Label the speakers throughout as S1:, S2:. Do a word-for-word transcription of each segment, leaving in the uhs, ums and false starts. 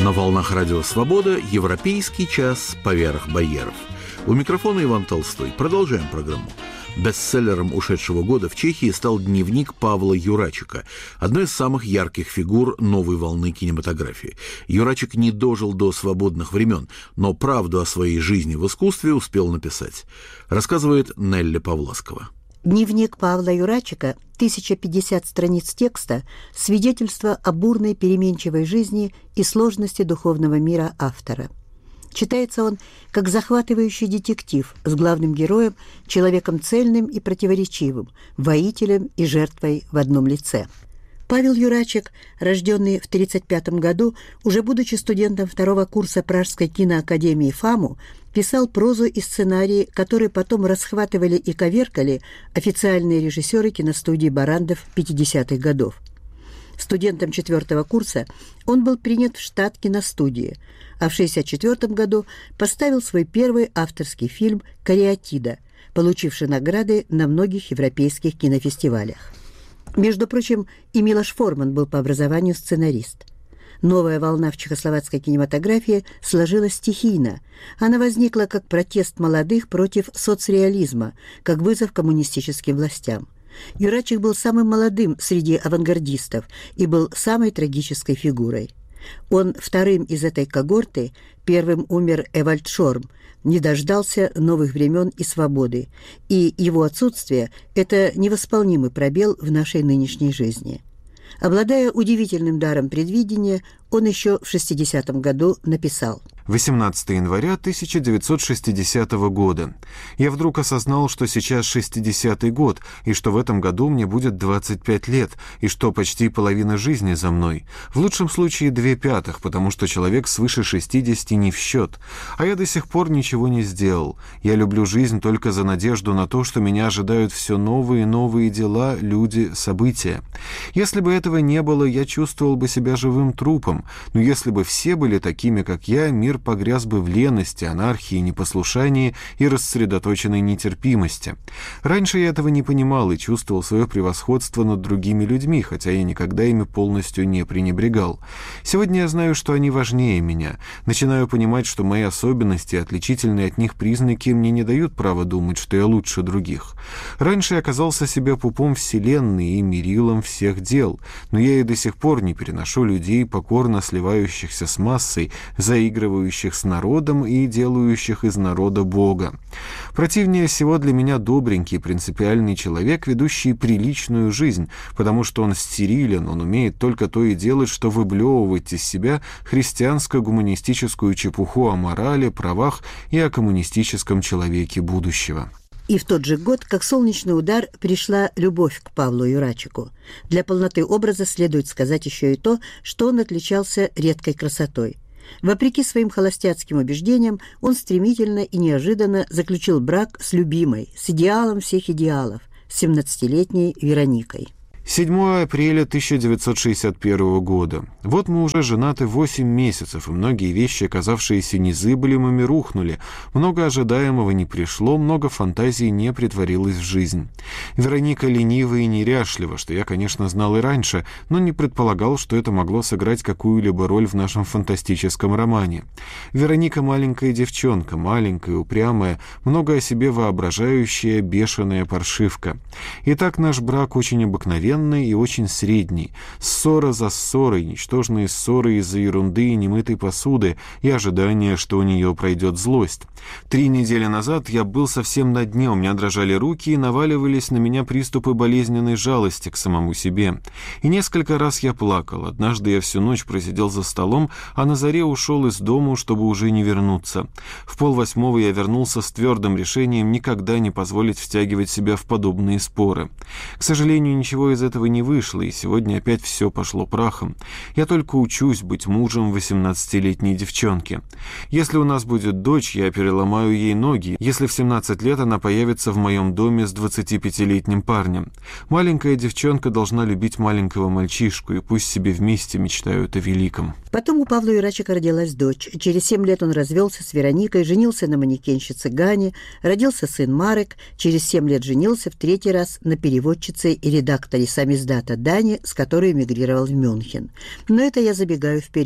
S1: На волнах Радио Свобода «Европейский час поверх барьеров». У микрофона Иван Толстой. Продолжаем программу. Бестселлером ушедшего года в Чехии стал дневник Павла Юрачика, одной из самых ярких фигур новой волны кинематографии. Юрачик не дожил до свободных времен, но правду о своей жизни в искусстве успел написать. Рассказывает Нелли Павласкова.
S2: Дневник Павла Юрачика, тысяча пятьдесят страниц текста, свидетельство о бурной переменчивой жизни и сложности духовного мира автора. Читается он как захватывающий детектив с главным героем, человеком цельным и противоречивым, воителем и жертвой в одном лице. Павел Юрачик, рожденный в тридцать пятом году, уже будучи студентом второго курса Пражской киноакадемии ФАМу, писал прозу и сценарии, которые потом расхватывали и коверкали официальные режиссеры киностудии «Баррандов» пятидесятых годов. Студентом четвертого курса он был принят в штат киностудии, а в шестьдесят четвертом году поставил свой первый авторский фильм «Кариатида», получивший награды на многих европейских кинофестивалях. Между прочим, и Милош Форман был по образованию сценарист. Новая волна в чехословацкой кинематографии сложилась стихийно. Она возникла как протест молодых против соцреализма, как вызов коммунистическим властям. Юрачик был самым молодым среди авангардистов и был самой трагической фигурой. Он вторым из этой когорты, первым умер Эвальд Шорм, не дождался новых времен и свободы, и его отсутствие – это невосполнимый пробел в нашей нынешней жизни. Обладая удивительным даром предвидения, он еще в шестидесятом году написал:
S3: восемнадцатого января тысяча девятьсот шестидесятого года. Я вдруг осознал, что сейчас шестидесятый год, и что в этом году мне будет двадцать пять лет, и что почти половина жизни за мной. В лучшем случае две пятых, потому что человек свыше шестидесяти не в счет. А я до сих пор ничего не сделал. Я люблю жизнь только за надежду на то, что меня ожидают все новые и новые дела, люди, события. Если бы этого не было, я чувствовал бы себя живым трупом. Но если бы все были такими, как я, мир погряз бы в лености, анархии, непослушании и рассредоточенной нетерпимости. Раньше я этого не понимал и чувствовал свое превосходство над другими людьми, хотя я никогда ими полностью не пренебрегал. Сегодня я знаю, что они важнее меня. Начинаю понимать, что мои особенности и отличительные от них признаки мне не дают права думать, что я лучше других. Раньше я казался себе пупом вселенной и мерилом всех дел, но я и до сих пор не переношу людей, покорно сливающихся с массой, заигрывающих с народом и делающих из народа Бога. Противнее всего для меня добренький, принципиальный человек, ведущий приличную жизнь, потому что он стерилен, он умеет только то и делать, что выблевывать из себя христианско-гуманистическую чепуху о морали, правах и о коммунистическом человеке будущего.
S2: И в тот же год, как солнечный удар, пришла любовь к Павлу Юрачику. Для полноты образа следует сказать еще и то, что он отличался редкой красотой. Вопреки своим холостяцким убеждениям, он стремительно и неожиданно заключил брак с любимой, с идеалом всех идеалов, с семнадцатилетней Вероникой.
S3: седьмого апреля тысяча девятьсот шестьдесят первого года. Вот мы уже женаты восемь месяцев, и многие вещи, казавшиеся незыблемыми, рухнули. Много ожидаемого не пришло, много фантазий не притворилось в жизнь. Вероника ленива и неряшлива, что я, конечно, знал и раньше, но не предполагал, что это могло сыграть какую-либо роль в нашем фантастическом романе. Вероника маленькая девчонка, маленькая, упрямая, много о себе воображающая, бешеная паршивка. Итак, наш брак очень обыкновенный и очень средний. Ссора за ссорой, ничтожные ссоры из-за ерунды и немытой посуды и ожидание, что у нее пройдет злость. Три недели назад я был совсем на дне, у меня дрожали руки и наваливались на меня приступы болезненной жалости к самому себе. И несколько раз я плакал. Однажды я всю ночь просидел за столом, а на заре ушел из дому, чтобы уже не вернуться. В полвосьмого я вернулся с твердым решением никогда не позволить втягивать себя в подобные споры. К сожалению, ничего из этого не вышло, и сегодня опять все пошло прахом. Я только учусь быть мужем восемнадцатилетней девчонки. Если у нас будет дочь, я переломаю ей ноги, если в семнадцать лет она появится в моем доме с двадцатипятилетним парнем. Маленькая девчонка должна любить маленького мальчишку, и пусть себе вместе мечтают о великом.
S2: Потом у Павла Юрачика родилась дочь. Через семь лет он развелся с Вероникой, женился на манекенщице Гане, родился сын Марек, через семь лет женился в третий раз на переводчице и редакторе самиздата Дани, с которой эмигрировал в Мюнхен. Но это я забегаю вперед.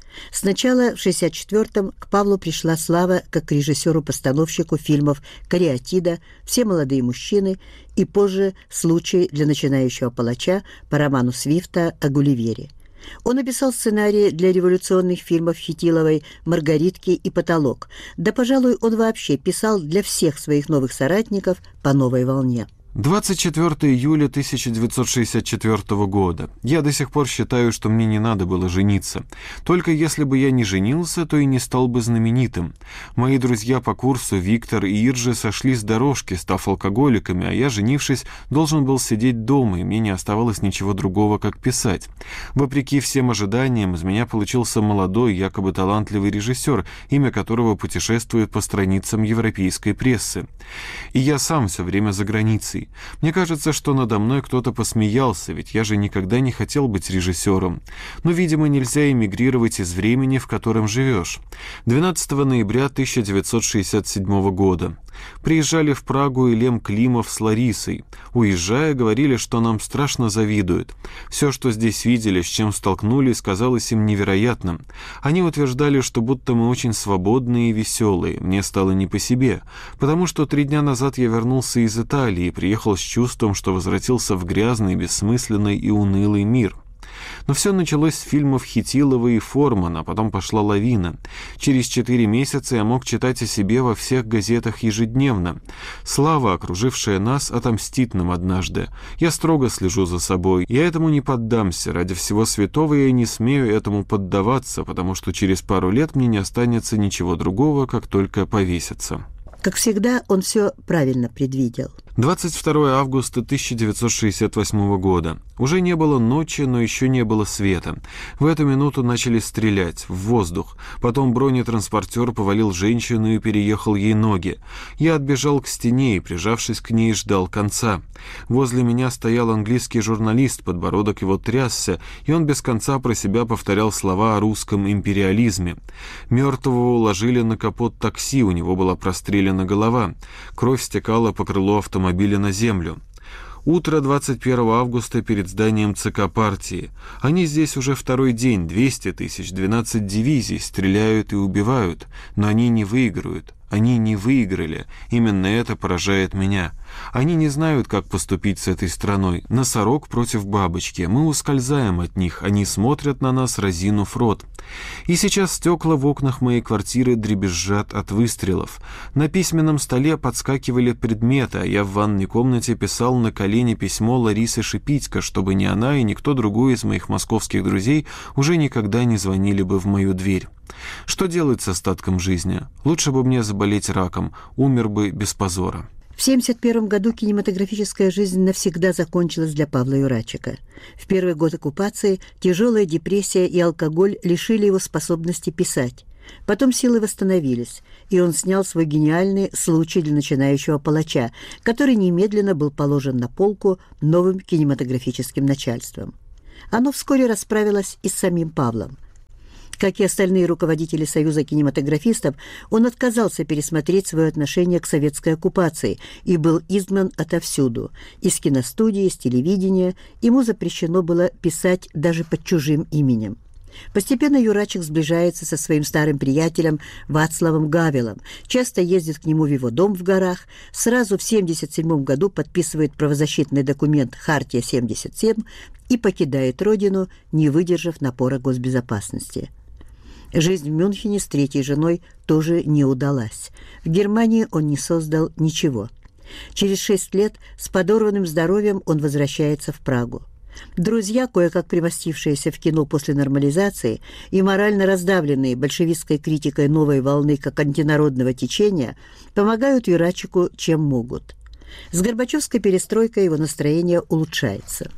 S2: Сначала в шестьдесят четвёртом к Павлу пришла слава как к режиссеру-постановщику фильмов «Кариатида», «Все молодые мужчины» и позже «Случай для начинающего палача» по роману Свифта о Гулливере. Он написал сценарии для революционных фильмов Хитиловой «Маргаритки» и «Потолок». Да, пожалуй, он вообще писал для всех своих новых соратников по новой волне.
S3: двадцать четвёртого июля тысяча девятьсот шестьдесят четвёртого года. Я до сих пор считаю, что мне не надо было жениться. Только если бы я не женился, то и не стал бы знаменитым. Мои друзья по курсу Виктор и Иржи сошли с дорожки, став алкоголиками, а я, женившись, должен был сидеть дома, и мне не оставалось ничего другого, как писать. Вопреки всем ожиданиям, из меня получился молодой, якобы талантливый режиссер, имя которого путешествует по страницам европейской прессы. И я сам все время за границей. Мне кажется, что надо мной кто-то посмеялся, ведь я же никогда не хотел быть режиссером. Но, видимо, нельзя эмигрировать из времени, в котором живешь. двенадцатого ноября тысяча девятьсот шестьдесят седьмого года. Приезжали в Прагу и Лем Климов с Ларисой. Уезжая, говорили, что нам страшно завидуют. Все, что здесь видели, с чем столкнулись, казалось им невероятным. Они утверждали, что будто мы очень свободные и веселые. Мне стало не по себе, потому что три дня назад я вернулся из Италии и приехал с чувством, что возвратился в грязный, бессмысленный и унылый мир. Но все началось с фильмов Хитилова и Формана, а потом пошла лавина. Через четыре месяца я мог читать о себе во всех газетах ежедневно. Слава, окружившая нас, отомстит нам однажды. Я строго слежу за собой. Я этому не поддамся. Ради всего святого я не смею этому поддаваться, потому что через пару лет мне не останется ничего другого, как только повеситься.
S2: Как всегда, он все правильно предвидел.
S3: двадцать второго августа тысяча девятьсот шестьдесят восьмого года. Уже не было ночи, но еще не было света. В эту минуту начали стрелять, в воздух. Потом бронетранспортер повалил женщину и переехал ей ноги. Я отбежал к стене и, прижавшись к ней, ждал конца. Возле меня стоял английский журналист, подбородок его трясся, и он без конца про себя повторял слова о русском империализме. Мертвого уложили на капот такси, у него была прострелена голова. Кровь стекала по крылу автомобиля на землю. Утро двадцать первого августа перед зданием ЦК партии. Они здесь уже второй день, двести тысяч, двенадцать дивизий, стреляют и убивают, но они не выиграют. Они не выиграли. Именно это поражает меня. Они не знают, как поступить с этой страной. Носорог против бабочки. Мы ускользаем от них. Они смотрят на нас, разинув рот. И сейчас стекла в окнах моей квартиры дребезжат от выстрелов. На письменном столе подскакивали предметы, а я в ванной комнате писал на колени письмо Ларисы Шипитько, чтобы ни она и никто другой из моих московских друзей уже никогда не звонили бы в мою дверь. Что делать с остатком жизни? Лучше бы мне заболеть раком, умер бы без позора.
S2: В семьдесят первом году кинематографическая жизнь навсегда закончилась для Павла Юрачика. В первый год оккупации тяжелая депрессия и алкоголь лишили его способности писать. Потом силы восстановились, и он снял свой гениальный «Случай для начинающего палача», который немедленно был положен на полку новым кинематографическим начальством. Оно вскоре расправилось и с самим Павлом. Как и остальные руководители Союза кинематографистов, он отказался пересмотреть свое отношение к советской оккупации и был изгнан отовсюду. Из киностудии, из телевидения ему запрещено было писать даже под чужим именем. Постепенно Юрачик сближается со своим старым приятелем Вацлавом Гавелом, часто ездит к нему в его дом в горах, сразу в семьдесят седьмом году подписывает правозащитный документ «Хартия семьдесят семь» и покидает родину, не выдержав напора госбезопасности. Жизнь в Мюнхене с третьей женой тоже не удалась. В Германии он не создал ничего. Через шесть лет с подорванным здоровьем он возвращается в Прагу. Друзья, кое-как примостившиеся в кино после нормализации и морально раздавленные большевистской критикой новой волны как антинародного течения, помогают Юрачику чем могут. С Горбачевской перестройкой его настроение улучшается.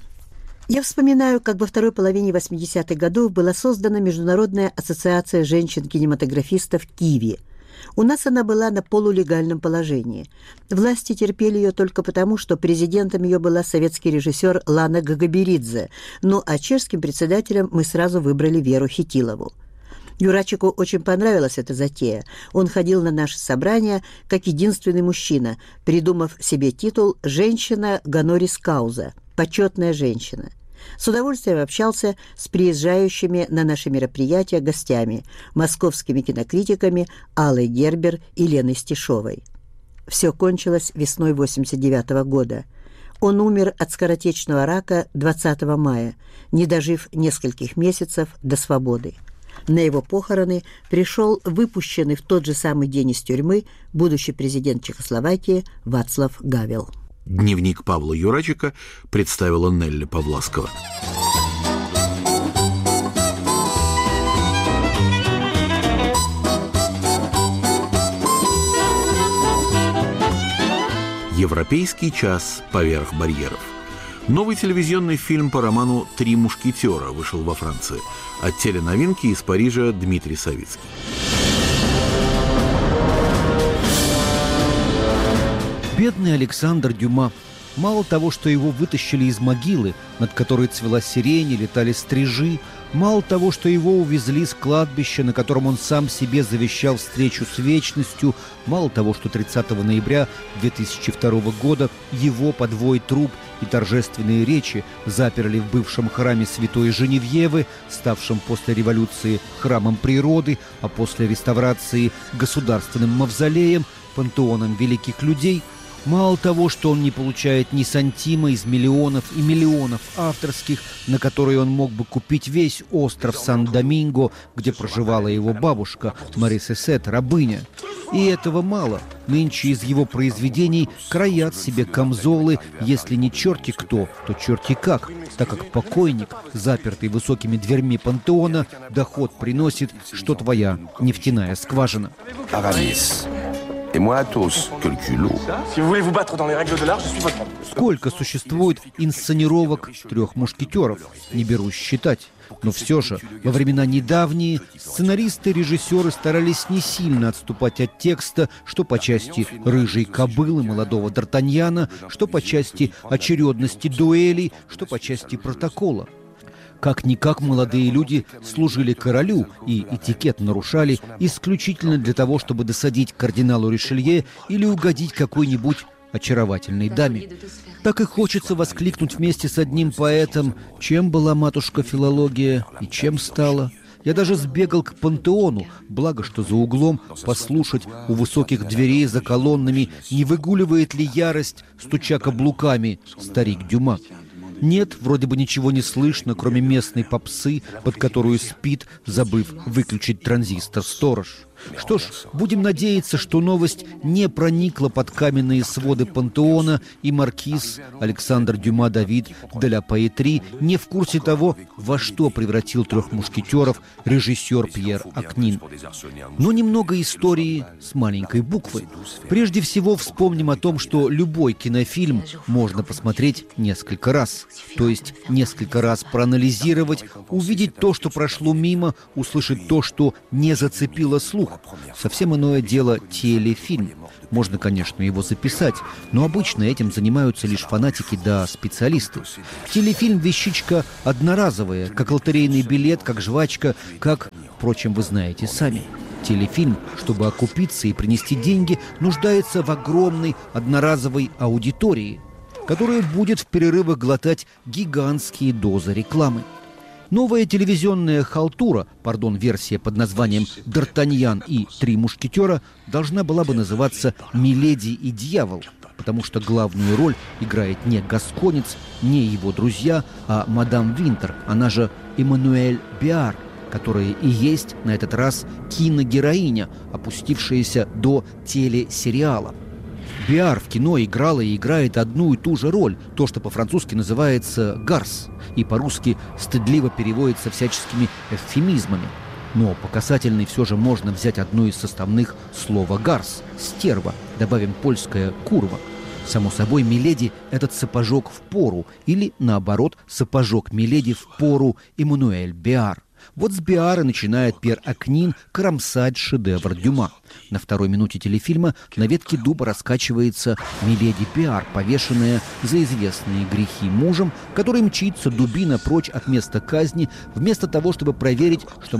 S2: Я вспоминаю, как во второй половине восьмидесятых годов была создана Международная ассоциация женщин-кинематографистов «Киви». У нас она была на полулегальном положении. Власти терпели ее только потому, что президентом ее была советский режиссер Лана Гагаберидзе, ну а чешским председателем мы сразу выбрали Веру Хитилову. Юрачику очень понравилась эта затея. Он ходил на наши собрания как единственный мужчина, придумав себе титул «Женщина гонорис кауза» – «Почетная женщина». С удовольствием общался с приезжающими на наши мероприятия гостями, московскими кинокритиками Аллой Гербер и Леной Стишовой. Все кончилось весной восемьдесят девятого года. Он умер от скоротечного рака двадцатого мая, не дожив нескольких месяцев до свободы. На его похороны пришел выпущенный в тот же самый день из тюрьмы будущий президент Чехословакии Вацлав Гавел.
S1: Дневник Павла Юрачика представила Нелли Павласкова. Европейский час поверх барьеров. Новый телевизионный фильм по роману «Три мушкетера» вышел во Франции. От теленовинки из Парижа Дмитрий Савицкий.
S4: Бедный Александр Дюма. Мало того, что его вытащили из могилы, над которой цвела сирень и летали стрижи, мало того, что его увезли с кладбища, на котором он сам себе завещал встречу с вечностью, мало того, что тридцатого ноября две тысячи второго года его подвой труп и торжественные речи заперли в бывшем храме Святой Женевьевы, ставшем после революции храмом природы, а после реставрации государственным мавзолеем, пантеоном великих людей. Мало того, что он не получает ни сантима из миллионов и миллионов авторских, на которые он мог бы купить весь остров Сан-Доминго, где проживала его бабушка Мари-Сесет, рабыня. И этого мало. Нынче из его произведений краят себе камзолы, если не черти кто, то черти как, так как покойник, запертый высокими дверьми пантеона, доход приносит, что твоя нефтяная скважина. Сколько существует инсценировок «Трех мушкетеров», не берусь считать. Но все же, во времена недавние, сценаристы и режиссеры старались не сильно отступать от текста, что по части «Рыжей кобылы» молодого Д'Артаньяна, что по части очередности дуэлей, что по части протокола. Как-никак молодые люди служили королю и этикет нарушали исключительно для того, чтобы досадить кардиналу Ришелье или угодить какой-нибудь очаровательной даме. Так и хочется воскликнуть вместе с одним поэтом, чем была матушка филология и чем стала. Я даже сбегал к пантеону, благо что за углом послушать у высоких дверей за колоннами, не выгуливает ли ярость, стуча каблуками, старик Дюма. Нет, вроде бы ничего не слышно, кроме местной попсы, под которую спит, забыв выключить транзистор, сторож. Что ж, будем надеяться, что новость не проникла под каменные своды пантеона, и маркиз Александр Дюма Давид де ла Поэтри не в курсе того, во что превратил трех мушкетеров режиссер Пьер Акнин. Но немного истории с маленькой буквы. Прежде всего вспомним о том, что любой кинофильм можно посмотреть несколько раз. То есть несколько раз проанализировать, увидеть то, что прошло мимо, услышать то, что не зацепило слух. Совсем иное дело телефильм. Можно, конечно, его записать, но обычно этим занимаются лишь фанатики да специалисты. Телефильм – вещичка одноразовая, как лотерейный билет, как жвачка, как, впрочем, вы знаете сами. Телефильм, чтобы окупиться и принести деньги, нуждается в огромной одноразовой аудитории, которая будет в перерывах глотать гигантские дозы рекламы. Новая телевизионная халтура, пардон, версия под названием «Д'Артаньян и три мушкетера» должна была бы называться «Миледи и дьявол», потому что главную роль играет не Гасконец, не его друзья, а мадам Винтер, она же Эммануэль Биар, которая и есть на этот раз киногероиня, опустившаяся до телесериала. Биар в кино играла и играет одну и ту же роль, то, что по-французски называется «гарс», и по-русски стыдливо переводится всяческими эвфемизмами. Но по касательной все же можно взять одну из составных слова «гарс» – «стерва», добавим польское «курва». Само собой, миледи – этот сапожок в пору, или, наоборот, сапожок миледи в пору Эммануэль Биар. Вот с Биара начинает Пьер Акнин кромсать шедевр Дюма. На второй минуте телефильма на ветке дуба раскачивается миледи Биар, повешенная за известные грехи мужем, который мчится дубина прочь от места казни, вместо того, чтобы проверить, что мадам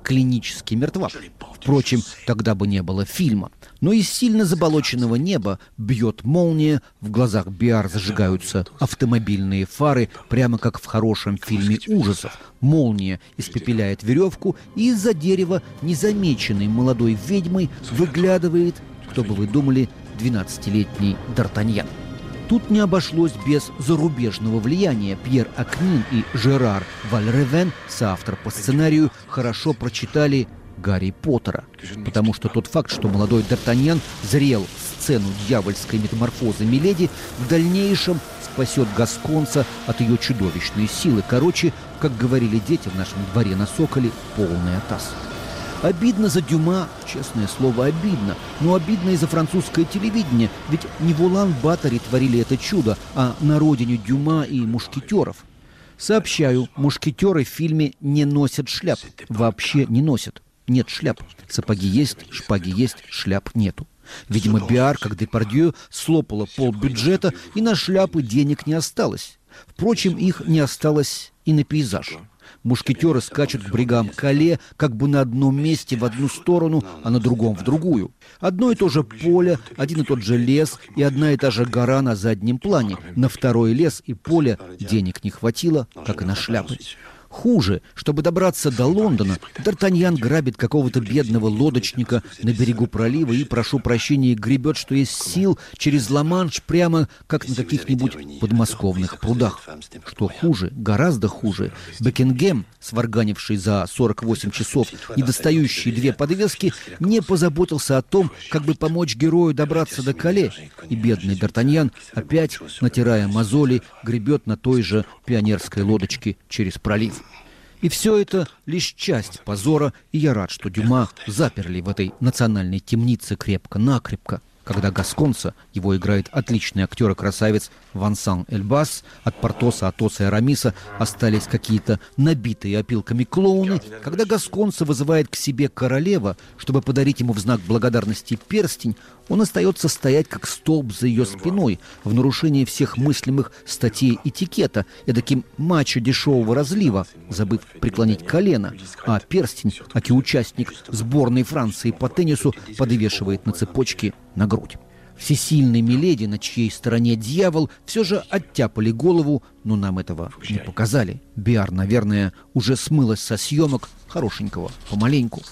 S4: клинически мертва. Впрочем, тогда бы не было фильма. Но из сильно заболоченного неба бьет молния, в глазах Биар зажигаются автомобильные фары, прямо как в хорошем фильме ужасов. Молния испепеляет веревку, и из-за дерева, незамеченной молодой ведьмой, выглядывает, кто бы вы думали, двенадцатилетний Д'Артаньян. Тут не обошлось без зарубежного влияния. Пьер Акнин и Жерар Вальревен, соавтор по сценарию, хорошо прочитали Гарри Поттера. Потому что тот факт, что молодой Д'Артаньян зрел сцену дьявольской метаморфозы Миледи, в дальнейшем спасет гасконца от ее чудовищной силы. Короче, как говорили дети в нашем дворе на Соколе, полный атас. Обидно за Дюма, честное слово, обидно. Но обидно и за французское телевидение, ведь не в Улан-Баторе творили это чудо, а на родине Дюма и мушкетеров. Сообщаю, мушкетеры в фильме не носят шляп. Вообще не носят. Нет шляп. Сапоги есть, шпаги есть, шляп нету. Видимо, Биар, как Депардье, слопала полбюджета, и на шляпы денег не осталось. Впрочем, их не осталось и на пейзаж. Мушкетеры скачут к брегам Кале как бы на одном месте в одну сторону, а на другом в другую. Одно и то же поле, один и тот же лес и одна и та же гора на заднем плане. На второй лес и поле денег не хватило, как и на шляпы. Хуже, чтобы добраться до Лондона, Д'Артаньян грабит какого-то бедного лодочника на берегу пролива и, прошу прощения, гребет, что есть сил, через Ла-Манш, прямо как на каких-нибудь подмосковных прудах. Что хуже, гораздо хуже, Бекингем, сварганивший за сорок восемь часов недостающие две подвески, не позаботился о том, как бы помочь герою добраться до Кале, и бедный Д'Артаньян, опять, натирая мозоли, гребет на той же пионерской лодочке через пролив. И все это лишь часть позора, и я рад, что Дюма заперли в этой национальной темнице крепко-накрепко. Когда гасконца, его играет отличный актер и красавец Вансан Эльбас, от Портоса, Атоса и Арамиса остались какие-то набитые опилками клоуны. Когда гасконца вызывает к себе королева, чтобы подарить ему в знак благодарности перстень, он остается стоять как столб за ее спиной, в нарушении всех мыслимых статей этикета, эдаким мачо дешевого разлива, забыв преклонить колено, а перстень, аки участник сборной Франции по теннису, подвешивает на цепочке на грудь. Всесильной Миледи, на чьей стороне дьявол, все же оттяпали голову, но нам этого не показали. Биар, наверное, уже смылась со съемок хорошенького помаленьку.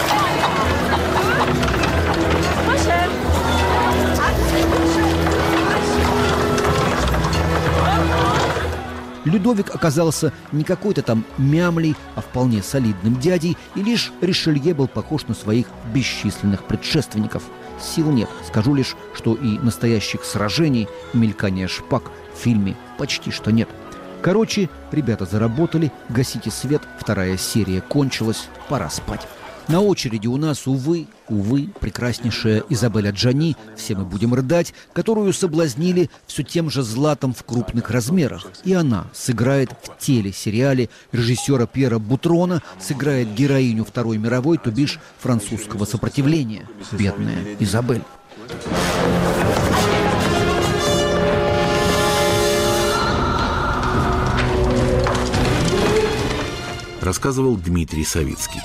S4: Людовик оказался не какой-то там мямлей, а вполне солидным дядей, и лишь Ришелье был похож на своих бесчисленных предшественников. Сил нет, скажу лишь, что и настоящих сражений, мелькания шпаг в фильме почти что нет. Короче, ребята заработали, гасите свет, вторая серия кончилась, пора спать. На очереди у нас, увы, увы, прекраснейшая Изабель Аджани, все мы будем рыдать, которую соблазнили все тем же златом в крупных размерах. И она сыграет в телесериале режиссера Пьера Бутрона, сыграет героиню Второй мировой, то бишь французского сопротивления. Бедная Изабель.
S1: Рассказывал Дмитрий Савицкий.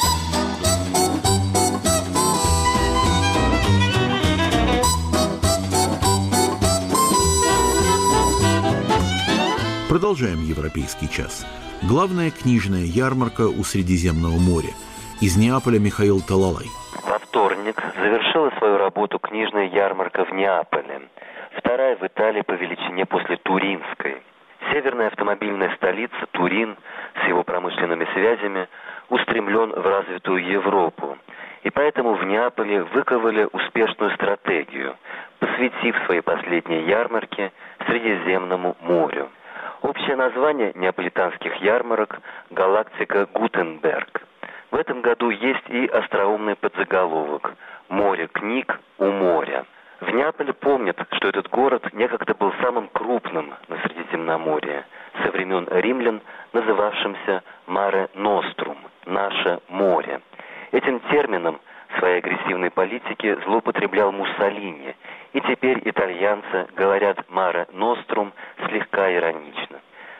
S1: Продолжаем «Европейский час». Главная книжная ярмарка у Средиземного моря. Из Неаполя Михаил Талалай.
S5: Во вторник завершила свою работу книжная ярмарка в Неаполе. Вторая в Италии по величине после Туринской. Северная автомобильная столица Турин с его промышленными связями устремлен в развитую Европу. И поэтому в Неаполе выковали успешную стратегию, посвятив свои последние ярмарки Средиземному морю. Общее название неаполитанских ярмарок – «Галактика Гутенберг». В этом году есть и остроумный подзаголовок «Море книг у моря». В Неаполе помнят, что этот город некогда был самым крупным на Средиземноморье, со времен римлян, называвшимся «Маре Нострум» – «Наше море». Этим термином в своей агрессивной политике злоупотреблял Муссолини, и теперь итальянцы говорят «Маре Нострум» слегка иронично.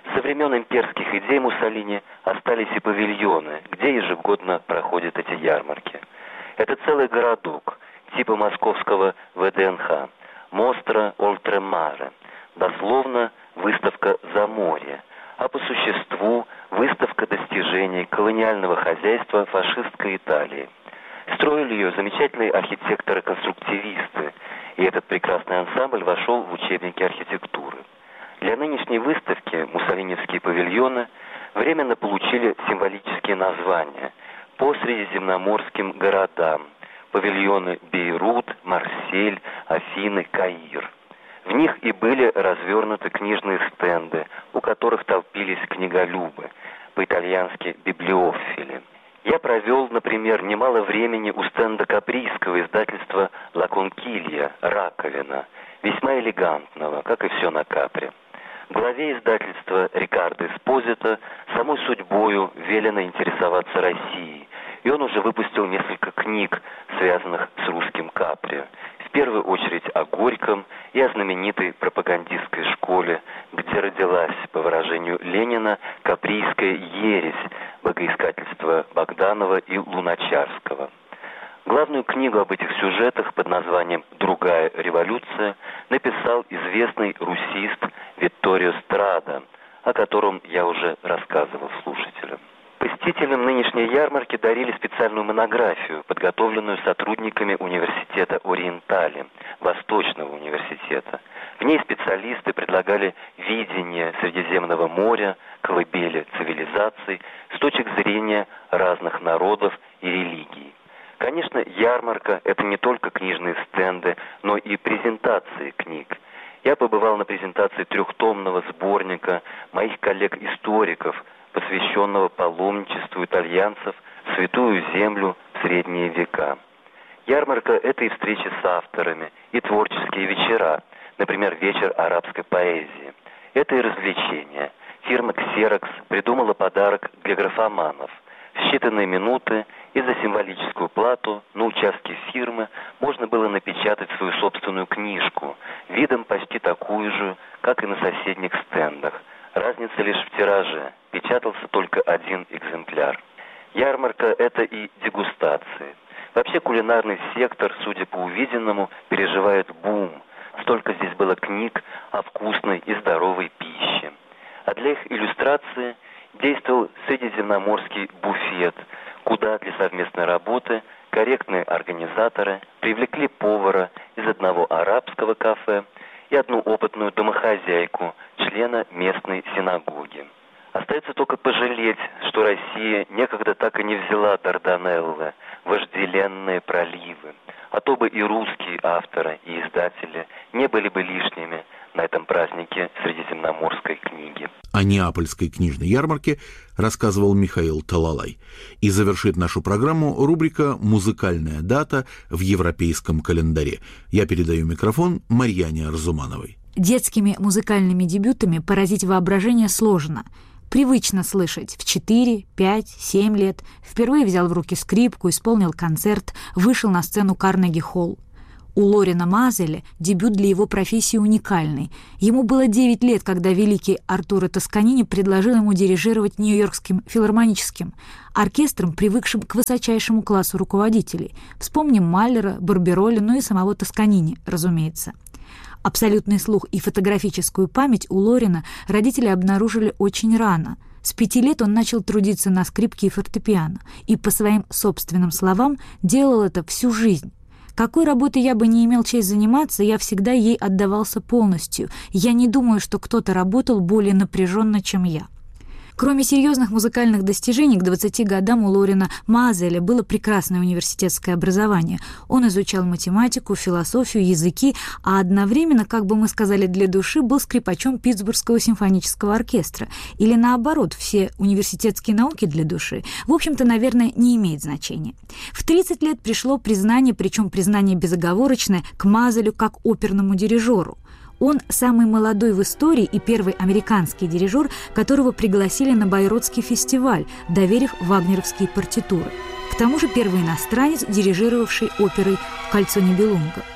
S5: Со времен имперских идей Муссолини остались и павильоны, где ежегодно проходят эти ярмарки. Это целый городок, типа московского вэ дэ эн ха, Мостра Ольтремаре, дословно выставка за море, а по существу выставка достижений колониального хозяйства фашистской Италии. Строили ее замечательные архитекторы-конструктивисты, и этот прекрасный ансамбль вошел в учебники архитектуры. Для нынешней выставки муссолиневские павильоны временно получили символические названия по средиземноморским городам: павильоны Бейрут, Марсель, Афины, Каир. В них и были развернуты книжные стенды, у которых толпились книголюбы, по-итальянски библиофили. Я провел, например, немало времени у стенда каприйского издательства «Ла Конкилья» «Раковина», весьма элегантного, как и все на Капри. Главе издательства Рикардо Эспозито самой судьбою велено интересоваться Россией, и он уже выпустил несколько книг, связанных с русским Капри. В первую очередь о Горьком и о знаменитой пропагандистской школе, где родилась, по выражению Ленина, каприйская ересь, богоискательство Богданова и Луначарского. Главную книгу об этих сюжетах под названием «Другая революция» написал известный русист Витторио Страда, о котором я уже рассказывал слушателям. Посетителям нынешней ярмарки дарили специальную монографию, подготовленную сотрудниками университета Ориентали, Восточного университета. В ней специалисты предлагали видение Средиземного моря, колыбели цивилизаций с точек зрения разных народов и религий. Конечно, ярмарка – это не только книжные стенды, но и презентации книг. Я побывал на презентации трехтомного сборника моих коллег-историков, посвященного паломничеству итальянцев в Святую Землю в средние века. Ярмарка – это и встречи с авторами, и творческие вечера, например, вечер арабской поэзии. Это и развлечения. Фирма «Ксерокс» придумала подарок для графоманов. В считанные минуты и за символическую плату на участке фирмы можно было напечатать свою собственную книжку, видом почти такую же, как и на соседних стендах. Разница лишь в тираже. Печатался только один экземпляр. Ярмарка – это и дегустации. Вообще кулинарный сектор, судя по увиденному, переживает бум. Столько здесь было книг о вкусной и здоровой пище. А для их иллюстрации действовал средиземноморский буфет, куда для совместной работы корректные организаторы привлекли повара из одного арабского кафе и одну опытную домохозяйку, члена местной синагоги. Остается только пожалеть, что Россия некогда так и не взяла Дарданеллы, вожделенные проливы, а то бы и русские авторы и издатели не были бы лишними на этом празднике средиземноморской книги.
S1: О Неапольской книжной ярмарке рассказывал Михаил Талалай. И завершит нашу программу рубрика «Музыкальная дата в европейском календаре». Я передаю микрофон Марьяне Арзумановой.
S6: Детскими музыкальными дебютами поразить воображение сложно. Привычно слышать в четыре, пять, семь лет. Впервые взял в руки скрипку, исполнил концерт, вышел на сцену Карнеги-холл. У Лорена Мазеля дебют для его профессии уникальный. Ему было девять лет, когда великий Артуро Тосканини предложил ему дирижировать Нью-Йоркским филармоническим оркестром, привыкшим к высочайшему классу руководителей. Вспомним Маллера, Барбероли, ну и самого Тосканини, разумеется. Абсолютный слух и фотографическую память у Лорена родители обнаружили очень рано. С пяти лет он начал трудиться на скрипке и фортепиано, и, по своим собственным словам, делал это всю жизнь. Какой работой я бы не имел честь заниматься, я всегда ей отдавался полностью. Я не думаю, что кто-то работал более напряженно, чем я. Кроме серьезных музыкальных достижений, к двадцати годам у Лорена Мазеля было прекрасное университетское образование. Он изучал математику, философию, языки, а одновременно, как бы мы сказали, для души был скрипачом Питтсбургского симфонического оркестра. Или наоборот, все университетские науки для души. В общем-то, наверное, не имеет значения. В тридцать лет пришло признание, причем признание безоговорочное, к Мазелю как оперному дирижеру. Он самый молодой в истории и первый американский дирижер, которого пригласили на Байротский фестиваль, доверив вагнеровские партитуры. К тому же первый иностранец, дирижировавший оперой «Кольцо Нибелунга».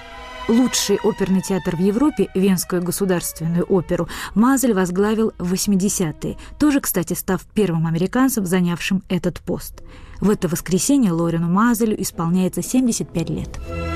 S6: Лучший оперный театр в Европе, Венскую государственную оперу, Мазель возглавил в восьмидесятые, тоже, кстати, став первым американцем, занявшим этот пост. В это воскресенье Лорину Мазелю исполняется семьдесят пять лет.